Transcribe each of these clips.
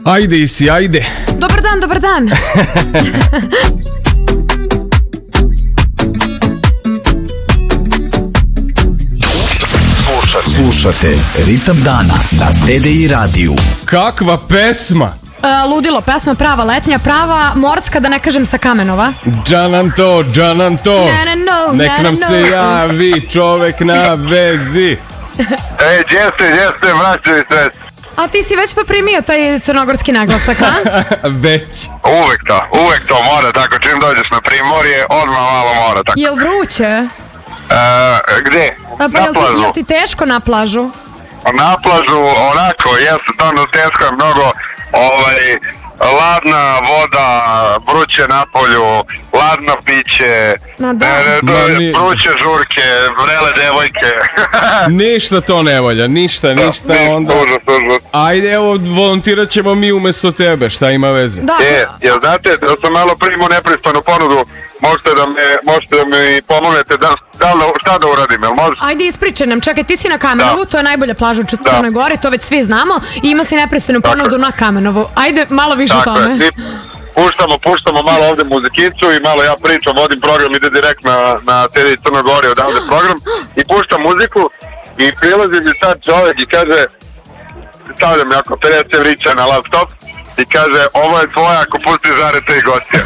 Ajde Isi, ajde. Dobar dan, dobar dan. Slušate Ritam dana na TDI radiju. Kakva pesma? Ludilo, pesma prava letnja, prava morska, da ne kažem sa Kamenova. Džananto, Džananto. Nek nam se javi čovek na vezi. Ej, jeste, vraćaju se. A ti si već poprimio taj crnogorski naglasak, a? Već. Uvek to mora tako, čim dođeš na Primorje, odmah malo mora tako. Jel vruće? Gde? Pa Na plažu. jel ti teško na plažu? Na plažu, onako, jeste, stvarno teško je mnogo, ladna voda, vruće na polju, ladno piće, vruće žurke, vrele devojke. Ništa to ne volja, ništa onda. Užas. Ajde, evo, volontirat ćemo mi umesto tebe, šta ima veze? Da. Jel znate, da sam malo primio nepristojnu ponudu, možete da mi pomognete šta da uradim, jel može? Ajde, ispričaj nam, čekaj, ti si na Kamenovu, to je najbolja plaža u Crnoj Gori, to već svi znamo, i ima si nepristojnu ponudu na Kamenovu. Ajde, malo više o tome. Puštamo malo ovde muzikicu i malo ja pričam, vodim program, ide direkt na TV Crnoj Gori odavde program i puštam muziku i prilazi mi sad čovjek i kaže, stavljam jako 50 evrića na laptop i kaže, ovo je tvoja ako pustiš Žareta i gostija.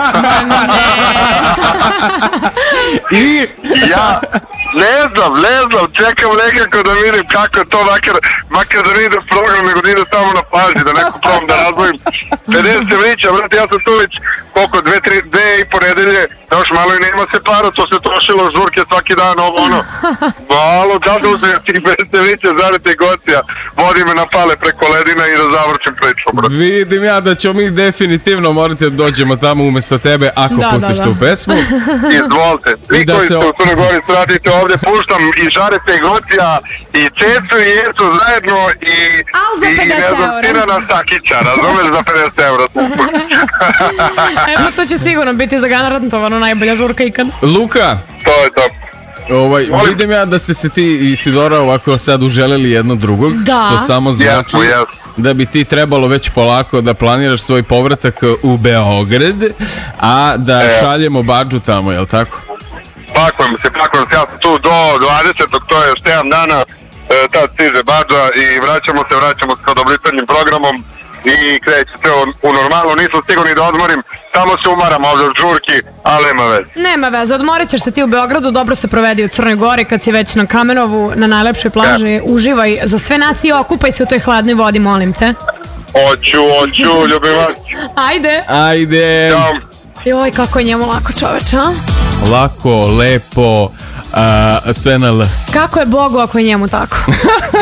I ja ne znam, čekam nekako da vidim kako to, makar da ne ide program, nego da ide samo na plaži, da neko probam da razvojim 50 evrića, brate, ja sam tu već koliko, 2,5 nedelje, da još malo i nema se para, to se trošilo žurke svaki dan, malo, da uzem tih 50 evrića Žareta i gostija, vodi me na pale preko ledina i da završim priču, brate. Vidim ja da ćemo mi definitivno morati da dođemo tamo umesto tebe ako pustiš tu pesmu. Izvolite, vi koji ste u Crnoj Gori radite ovdje, puštam i Žareta i gostija, i Cecu i Jesu zajedno i ne znam, Tirana Stakića, razumeš, za 50 eura. Evo, to će sigurno biti zagarantovano najbolja žurka ikad. Luka, to je to. Vidim ja da ste se ti i Sidora ovako sad uželeli jedno drugog, što samo znači da bi ti trebalo već polako da planiraš svoj povratak u Beograd, a da šaljemo badžu tamo, jel tako? Pakujem se, ja sam tu do 20. to je još 7 dana, tad stiže badža i vraćamo se sa odobritanjem programom i kreće se u normalno, nisam sigurni da odmorim, samo se umaram ovdje u žurki, ali nema veze. Nema veze, odmorit ćeš se ti u Beogradu, dobro se provedi u Crnoj Gori kad si već na Kamenovu, na najlepšoj plaži, uživaj za sve nas i okupaj se u toj hladnoj vodi, molim te. Hoću, ljubim vas. Ajde. Joj, kako je njemu lako, čoveč, a? Lako, lepo, sve na L. Kako je Bogu ako je njemu tako?